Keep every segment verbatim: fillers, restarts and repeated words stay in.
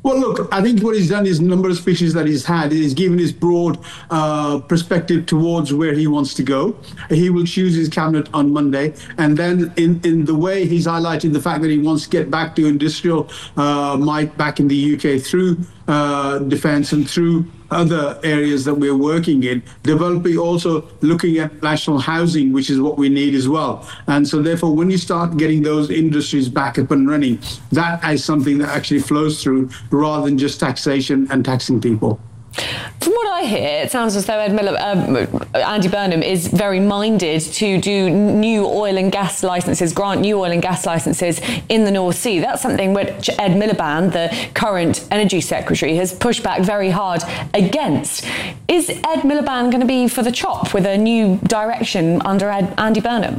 Well, look, I think what he's done is a number of speeches that he's had. He's given his broad uh, perspective towards where he wants to go. He will choose his cabinet on Monday. And then in, in the way he's highlighted the fact that he wants to get back to industrial uh, might back in the U K through uh, defence and through other areas that we're working in, developing also looking at national housing, which is what we need as well. And so therefore, when you start getting those industries back up and running, that is something that actually flows through rather than just taxation and taxing people. From what I hear, it sounds as though Ed Miller, um, Andy Burnham is very minded to do new oil and gas licences, grant new oil and gas licences in the North Sea. That's something which Ed Miliband, the current Energy Secretary, has pushed back very hard against. Is Ed Miliband going to be for the chop with a new direction under Ed, Andy Burnham?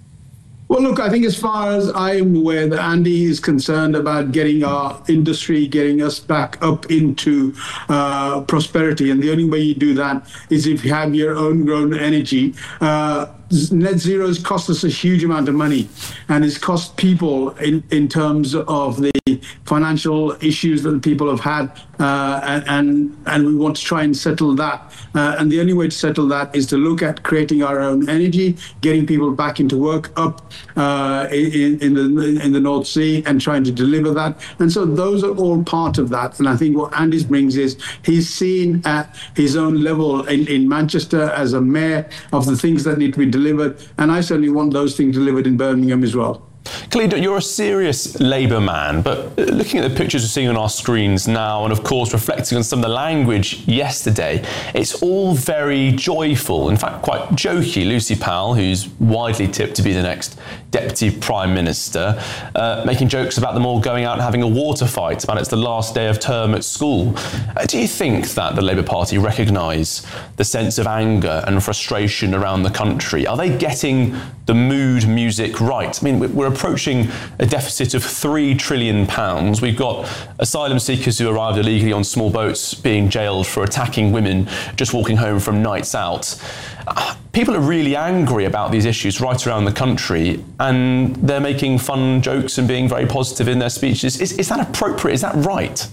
Well, look, I think as far as I'm aware, that Andy is concerned about getting our industry, getting us back up into uh, prosperity. And the only way you do that is if you have your own grown energy. Uh, Net zero has cost us a huge amount of money, and it's cost people in, in terms of the financial issues that people have had, uh, and, and and we want to try and settle that. Uh, and the only way to settle that is to look at creating our own energy, getting people back into work up uh, in, in the in the North Sea, and trying to deliver that. And so those are all part of that. And I think what Andy brings is he's seen at his own level in, in Manchester as a mayor of the things that need to be delivered, and I certainly want those things delivered in Birmingham as well. Khalid, you're a serious Labour man, but looking at the pictures we're seeing on our screens now, and of course reflecting on some of the language yesterday, it's all very joyful, in fact quite jokey. Lucy Powell, who's widely tipped to be the next Deputy Prime Minister, uh, making jokes about them all going out and having a water fight, about it's the last day of term at school. Uh, do you think that the Labour Party recognise the sense of anger and frustration around the country? Are they getting the mood music right? I mean, we're approaching a deficit of three trillion pounds. We've got asylum seekers who arrived illegally on small boats being jailed for attacking women just walking home from nights out. People are really angry about these issues right around the country, and they're making fun jokes and being very positive in their speeches. Is, is that appropriate? Is that right?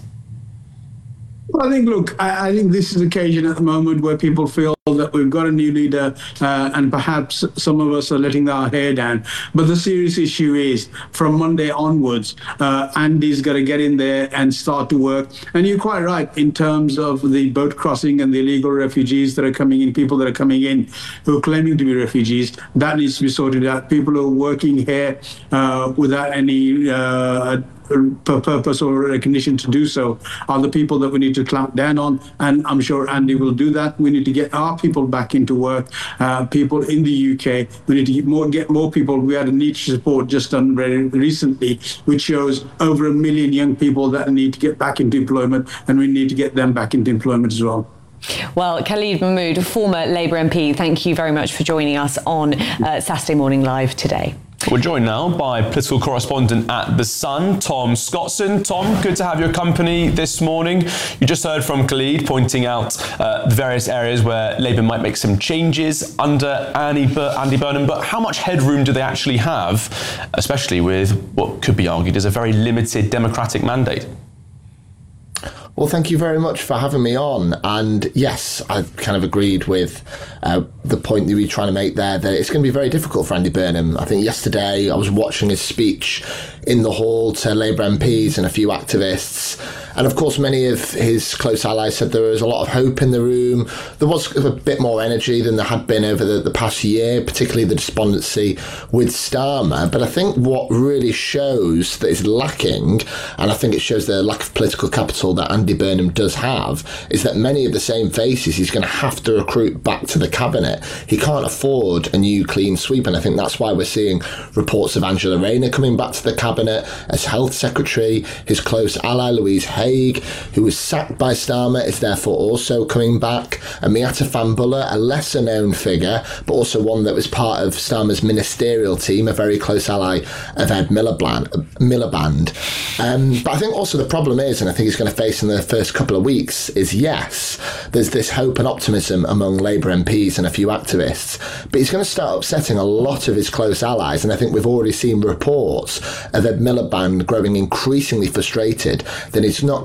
Well, I think, look, I, I think this is an occasion at the moment where people feel that we've got a new leader uh, and perhaps some of us are letting our hair down. But the serious issue is from Monday onwards, uh, Andy's got to get in there and start to work. And you're quite right in terms of the boat crossing and the illegal refugees that are coming in, people that are coming in who are claiming to be refugees. That needs to be sorted out. People who are working here uh, without any uh, purpose or recognition to do so are the people that we need to clamp down on, and I'm sure Andy will do that. We need to get our people back into work, uh, people in the U K. We need to get more, get more people. We had a niche report just done very recently, which shows over a million young people that need to get back into employment, and we need to get them back into employment as well. Well, Khalid Mahmood, former Labour M P, thank you very much for joining us on uh, Saturday Morning Live today. We're joined now by political correspondent at The Sun, Tom Scotson. Tom, good to have your company this morning. You just heard from Khalid pointing out uh, the various areas where Labour might make some changes under Andy, Bur- Andy Burnham, but how much headroom do they actually have, especially with what could be argued as a very limited democratic mandate? Well, thank you very much for having me on. And yes, I've kind of agreed with uh, the point that you were trying to make there, that it's going to be very difficult for Andy Burnham. I think yesterday I was watching his speech in the hall to Labour M Ps and a few activists. And of course, many of his close allies said there was a lot of hope in the room. There was a bit more energy than there had been over the, the past year, particularly the despondency with Starmer. But I think what really shows that is lacking, and I think it shows the lack of political capital that Andy Burnham does have, is that many of the same faces he's going to have to recruit back to the cabinet. He can't afford a new clean sweep, and I think that's why we're seeing reports of Angela Rayner coming back to the cabinet as health secretary. His close ally, Louise Haigh, who was sacked by Starmer, is therefore also coming back. And Miatta Fahnbulleh, a lesser known figure, but also one that was part of Starmer's ministerial team, a very close ally of Ed Miliband. Miliband. Um, but I think also the problem is, and I think he's going to face in the first couple of weeks, is yes, there's this hope and optimism among Labour M Ps and a few activists, but he's going to start upsetting a lot of his close allies. And I think we've already seen reports of Ed Miliband growing increasingly frustrated that he's not